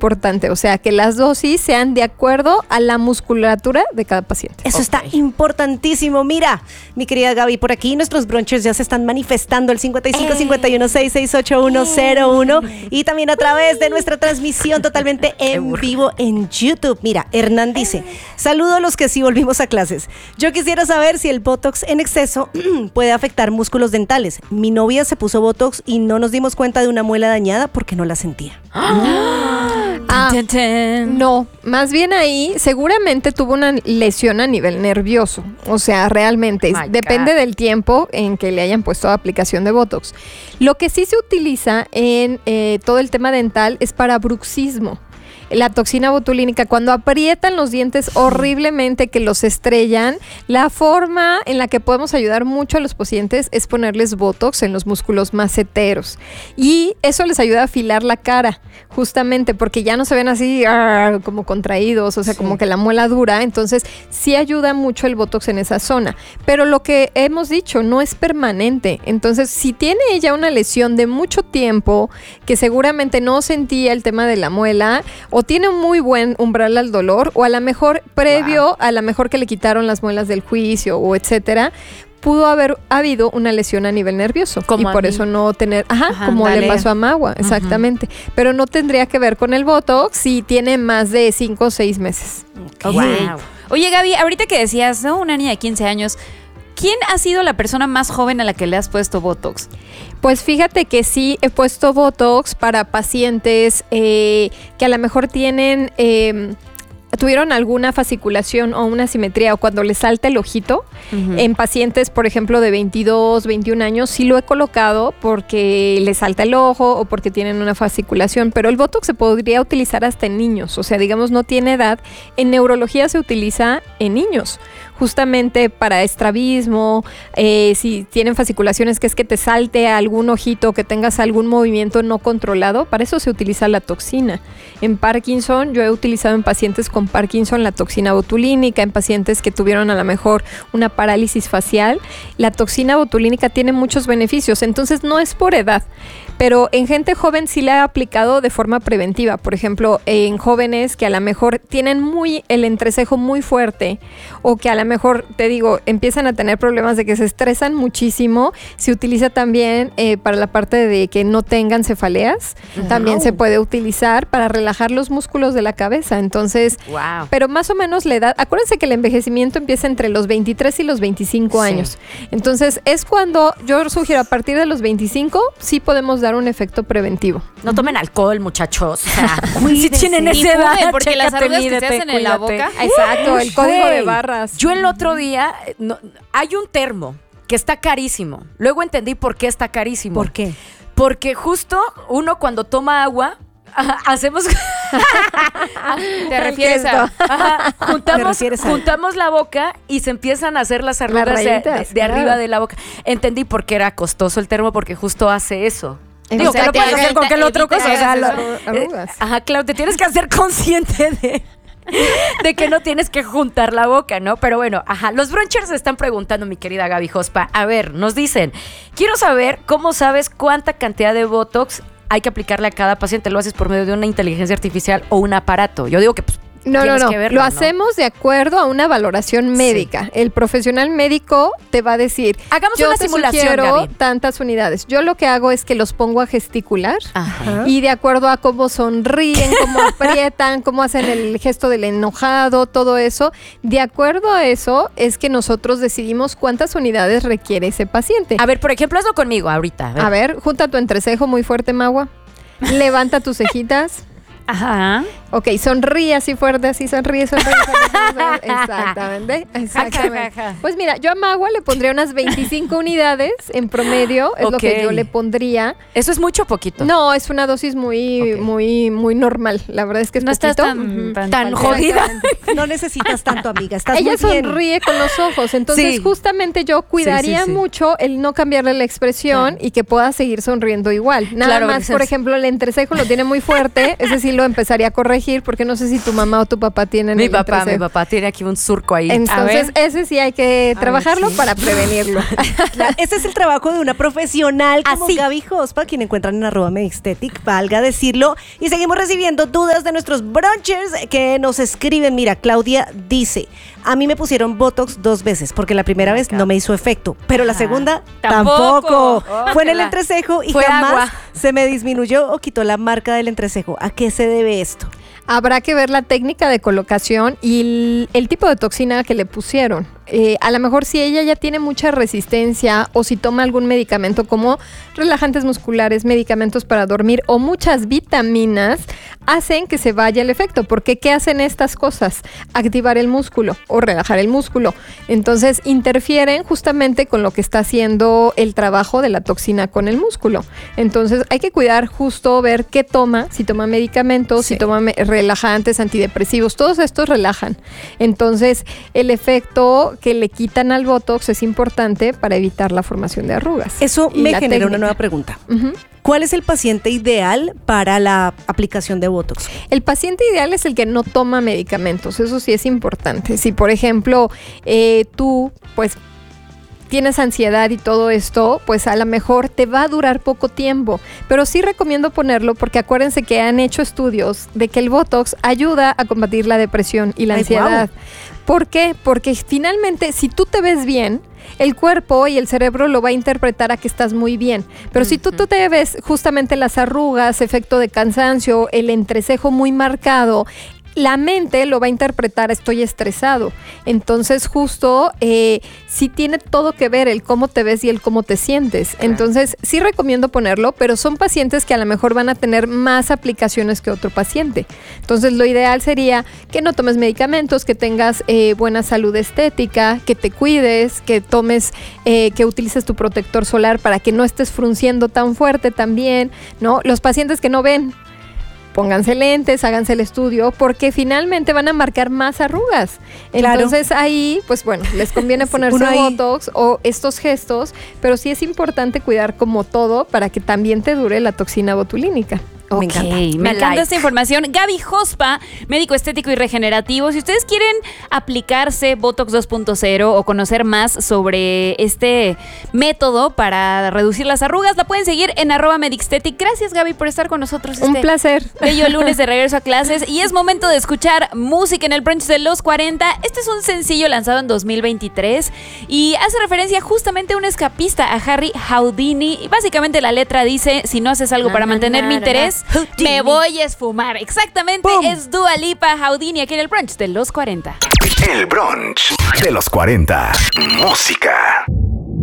importante, o sea, que las dosis sean de acuerdo a la musculatura de cada paciente. Eso está importantísimo. Mira, mi querida Gaby, por aquí nuestros brunchers ya se están manifestando el 5551668101 y también a través de nuestra transmisión totalmente en vivo en YouTube. Mira, Hernán dice, saludo a los que sí volvimos a clases. Yo quisiera saber si el Botox en exceso puede afectar músculos dentales. Mi novia se puso Botox y no nos dimos cuenta de una muela dañada porque no la sentía. No, más bien ahí seguramente tuvo una lesión a nivel nervioso. O sea, realmente depende del tiempo en que le hayan puesto aplicación de Botox. Lo que sí se utiliza en todo el tema dental es para bruxismo. La toxina botulínica, cuando aprietan los dientes horriblemente, que los estrellan, la forma en la que podemos ayudar mucho a los pacientes es ponerles Botox en los músculos maceteros. Y eso les ayuda a afilar la cara, justamente porque ya no se ven así como contraídos, o sea, como que la muela dura. Entonces, sí ayuda mucho el Botox en esa zona. Pero lo que hemos dicho, no es permanente. Entonces, si tiene ella una lesión de mucho tiempo, que seguramente no sentía el tema de la muela, o tiene un muy buen umbral al dolor, o a lo mejor previo, a lo mejor que le quitaron las muelas del juicio o etcétera, pudo haber habido una lesión a nivel nervioso y por eso no tener, como le pasó a Magua, exactamente, pero no tendría que ver con el Botox si tiene más de 5 o 6 meses. Wow. Oye, Gaby, ahorita que decías, ¿no? Una niña de 15 años, ¿quién ha sido la persona más joven a la que le has puesto Botox? Pues fíjate que sí he puesto Botox para pacientes que a lo mejor tuvieron alguna fasciculación o una asimetría o cuando les salta el ojito. En pacientes, por ejemplo, de 22, 21 años, sí lo he colocado porque les salta el ojo o porque tienen una fasciculación, pero el Botox se podría utilizar hasta en niños, o sea, digamos, no tiene edad. En neurología se utiliza en niños, justamente para estrabismo, si tienen fasciculaciones, que es que te salte algún ojito, que tengas algún movimiento no controlado, para eso se utiliza la toxina. En Parkinson, yo he utilizado en pacientes con Parkinson la toxina botulínica, en pacientes que tuvieron a lo mejor una parálisis facial. La toxina botulínica tiene muchos beneficios, entonces no es por edad. Pero en gente joven sí la he aplicado de forma preventiva. Por ejemplo, en jóvenes que a lo mejor tienen el entrecejo muy fuerte o que a lo mejor, te digo, empiezan a tener problemas de que se estresan muchísimo, se utiliza también para la parte de que no tengan cefaleas. También se puede utilizar para relajar los músculos de la cabeza. Entonces, pero más o menos la edad, acuérdense que el envejecimiento empieza entre los 23 y los 25 años. Entonces, es cuando yo sugiero a partir de los 25, sí podemos dar un efecto preventivo. No tomen alcohol, muchachos. O sea, si tienen esa edad, porque las arrugas que se hacen en la boca. Exacto, el código de barras. Yo el otro día, hay un termo que está carísimo. Luego entendí por qué está carísimo. ¿Por qué? Porque justo uno cuando toma agua, hacemos... ¿Te refieres a...? Juntamos la boca y se empiezan a hacer las arrugas de arriba de la boca. Entendí por qué era costoso el termo, porque justo hace eso. Digo, que lo puedes hacer con cualquier otra cosa. O sea, claro, te tienes que hacer consciente de que no tienes que juntar la boca, ¿no? Pero bueno, los brunchers están preguntando, mi querida Gaby Jospa. A ver, nos dicen, quiero saber cómo sabes cuánta cantidad de Botox hay que aplicarle a cada paciente. ¿Lo haces por medio de una inteligencia artificial o un aparato? Yo digo que pues, No. Lo hacemos de acuerdo a una valoración médica. El profesional médico te va a decir, hagamos una simulación, sugiero Gaby, tantas unidades. Yo lo que hago es que los pongo a gesticular y de acuerdo a cómo sonríen, cómo aprietan, cómo hacen el gesto del enojado, todo eso, de acuerdo a eso es que nosotros decidimos cuántas unidades requiere ese paciente. A ver, por ejemplo, hazlo conmigo ahorita. A ver, junta tu entrecejo muy fuerte, Magua. Levanta tus cejitas. Ok, sonríe así fuerte, así sonríe. Exactamente. Pues mira, yo a Magua le pondría unas 25 unidades en promedio, es lo que yo le pondría. ¿Eso es mucho o poquito? No, es una dosis muy normal. La verdad es que es no poquito. Estás tan jodida. No necesitas tanto, amiga. Estás Ella muy bien. sonríe con los ojos, entonces justamente yo cuidaría mucho el no cambiarle la expresión y que pueda seguir sonriendo igual. Nada más, por ejemplo, el entrecejo lo tiene muy fuerte, es decir, lo empezaría a corregir, porque no sé si tu mamá o tu papá tienen mi papá tiene aquí un surco ahí. Entonces, ese sí hay que trabajarlo para prevenirlo. Claro, ese es el trabajo de una profesional como Gaby Jospa, quien encuentran en @medixtetic, valga decirlo. Y seguimos recibiendo dudas de nuestros brunchers que nos escriben. Mira, Claudia dice: a mí me pusieron Botox 2 veces, porque la primera vez no me hizo efecto, pero la segunda tampoco. Fue en el entrecejo y jamás se me disminuyó o quitó la marca del entrecejo. ¿A qué se debe esto? Habrá que ver la técnica de colocación y el tipo de toxina que le pusieron. A lo mejor si ella ya tiene mucha resistencia o si toma algún medicamento como relajantes musculares, medicamentos para dormir o muchas vitaminas, hacen que se vaya el efecto. Porque ¿qué hacen estas cosas? Activar el músculo o relajar el músculo. Entonces interfieren justamente con lo que está haciendo el trabajo de la toxina con el músculo. Entonces hay que cuidar justo, ver qué toma, si toma medicamentos, si toma relajantes, antidepresivos, todos estos relajan. Entonces el efecto que le quitan al Botox es importante para evitar la formación de arrugas. Eso me genera una nueva pregunta. ¿Cuál es el paciente ideal para la aplicación de Botox? El paciente ideal es el que no toma medicamentos, eso sí es importante. Si, por ejemplo, tú, pues, tienes ansiedad y todo esto, pues a lo mejor te va a durar poco tiempo, pero sí recomiendo ponerlo porque acuérdense que han hecho estudios de que el Botox ayuda a combatir la depresión y la ansiedad. Wow. ¿Por qué? Porque finalmente si tú te ves bien, el cuerpo y el cerebro lo va a interpretar a que estás muy bien. Pero si tú te ves justamente las arrugas, efecto de cansancio, el entrecejo muy marcado, la mente lo va a interpretar, estoy estresado. Entonces justo sí tiene todo que ver el cómo te ves y el cómo te sientes. Claro. Entonces sí recomiendo ponerlo, pero son pacientes que a lo mejor van a tener más aplicaciones que otro paciente. Entonces lo ideal sería que no tomes medicamentos, que tengas buena salud estética, que te cuides, que tomes, que utilices tu protector solar para que no estés frunciendo tan fuerte también, ¿no? Los pacientes que no ven, pónganse lentes, háganse el estudio, porque finalmente van a marcar más arrugas. Entonces ahí, pues bueno, les conviene ponerse Botox o estos gestos, pero sí es importante cuidar como todo para que también te dure la toxina botulínica. Me encanta esta información. Gaby Jospa, médico estético y regenerativo. Si ustedes quieren aplicarse Botox 2.0 o conocer más sobre este método para reducir las arrugas, la pueden seguir en @medixtetic. Gracias, Gaby, por estar con nosotros. Un placer. Bello lunes de regreso a clases. Y es momento de escuchar música en el brunch de los 40. Este es un sencillo lanzado en 2023 y hace referencia justamente a un escapista, a Harry Houdini. Y básicamente la letra dice: si no haces algo para mantener mi interés, me voy a esfumar. Exactamente. ¡Pum! Es Dua Lipa, Houdini, aquí en el brunch de los 40. El brunch de los 40. Música.